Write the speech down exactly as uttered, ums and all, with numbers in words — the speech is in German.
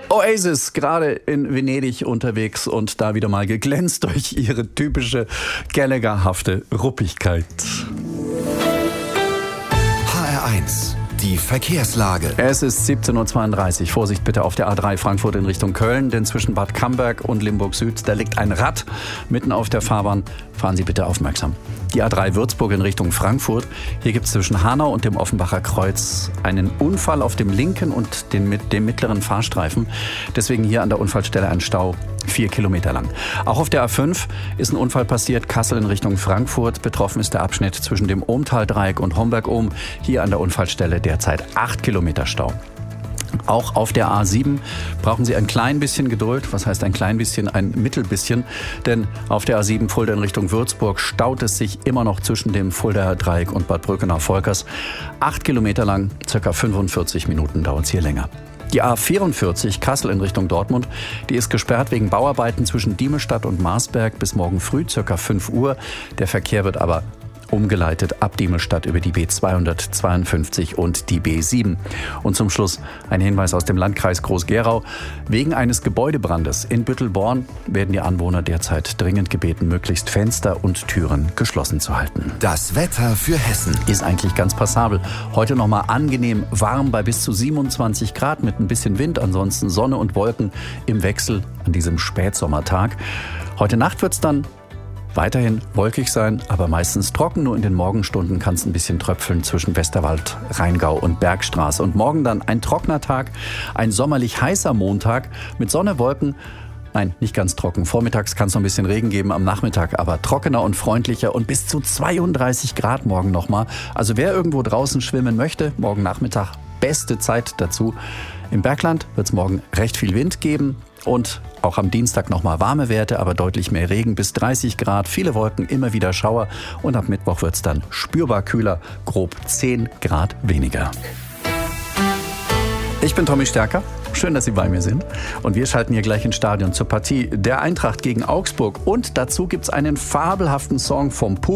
Oasis, gerade in Venedig unterwegs und da wieder mal geglänzt durch ihre typische Gallagher-hafte Ruppigkeit. H R eins, die Verkehrslage. Es ist siebzehn Uhr zweiunddreißig. Vorsicht bitte auf der A drei Frankfurt in Richtung Köln, denn zwischen Bad Camberg und Limburg Süd, da liegt ein Rad mitten auf der Fahrbahn. Fahren Sie bitte aufmerksam. Die A drei Würzburg in Richtung Frankfurt. Hier gibt es zwischen Hanau und dem Offenbacher Kreuz einen Unfall auf dem linken und den, mit dem mittleren Fahrstreifen. Deswegen hier an der Unfallstelle ein Stau, vier Kilometer lang. Auch auf der A fünf ist ein Unfall passiert, Kassel in Richtung Frankfurt. Betroffen ist der Abschnitt zwischen dem Ohmtal-Dreieck und Homberg-Ohm. Hier an der Unfallstelle derzeit acht Kilometer Stau. Auch auf der A sieben brauchen Sie ein klein bisschen Geduld. Was heißt ein klein bisschen? Ein Mittelbisschen. Denn auf der A sieben Fulda in Richtung Würzburg staut es sich immer noch zwischen dem Fuldaer Dreieck und Bad Brückenau-Volkers. Acht Kilometer lang, circa fünfundvierzig Minuten dauert es hier länger. Die A vierundvierzig Kassel in Richtung Dortmund, die ist gesperrt wegen Bauarbeiten zwischen Diemestadt und Marsberg bis morgen früh, circa fünf Uhr. Der Verkehr wird aber umgeleitet ab Diemestadt über die B zweihundertzweiundfünfzig und die B sieben. Und zum Schluss ein Hinweis aus dem Landkreis Groß-Gerau. Wegen eines Gebäudebrandes in Büttelborn werden die Anwohner derzeit dringend gebeten, möglichst Fenster und Türen geschlossen zu halten. Das Wetter für Hessen ist eigentlich ganz passabel. Heute nochmal angenehm warm bei bis zu siebenundzwanzig Grad mit ein bisschen Wind. Ansonsten Sonne und Wolken im Wechsel an diesem Spätsommertag. Heute Nacht wird es dann weiterhin wolkig sein, aber meistens trocken. Nur in den Morgenstunden kann es ein bisschen tröpfeln zwischen Westerwald, Rheingau und Bergstraße. Und morgen dann ein trockener Tag, ein sommerlich heißer Montag mit Sonne, Wolken. Nein, nicht ganz trocken. Vormittags kann es noch ein bisschen Regen geben, am Nachmittag aber trockener und freundlicher und bis zu zweiunddreißig Grad morgen nochmal. Also wer irgendwo draußen schwimmen möchte, morgen Nachmittag beste Zeit dazu. Im Bergland wird es morgen recht viel Wind geben und auch am Dienstag nochmal warme Werte, aber deutlich mehr Regen, bis dreißig Grad, viele Wolken, immer wieder Schauer und ab Mittwoch wird es dann spürbar kühler, grob zehn Grad weniger. Ich bin Tommy Stärker, schön, dass Sie bei mir sind und wir schalten hier gleich ins Stadion zur Partie der Eintracht gegen Augsburg und dazu gibt es einen fabelhaften Song vom Puma.